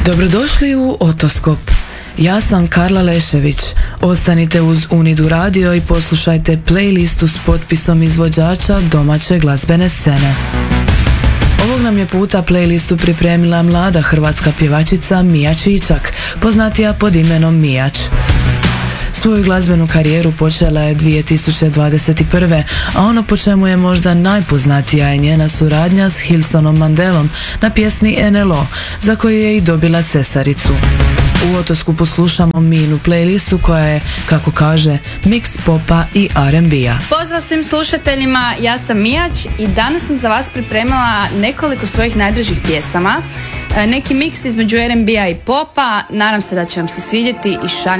Dobrodošli u Otoskop. Ja sam Karla Lešević. Ostanite uz Unidu radio i poslušajte playlistu s potpisom izvođača domaće glazbene scene. Ovog nam je puta playlistu pripremila mlada hrvatska pjevačica Mija Čičak, poznatija pod imenom Mijač. Svoju glazbenu karijeru počela je 2021. a ono po čemu je možda najpoznatija je njena suradnja s Hilsonom Mandelom na pjesmi NLO, za koju je i dobila cesaricu. U Otoskupu slušamo Mijinu playlistu koja je, kako kaže, mix popa i R&B-a. Pozdrav svim slušateljima, ja sam Mijač i danas sam za vas pripremila nekoliko svojih najdražih pjesama. Neki mix između R&B-a i popa, nadam se da će vam se svidjeti i šaljem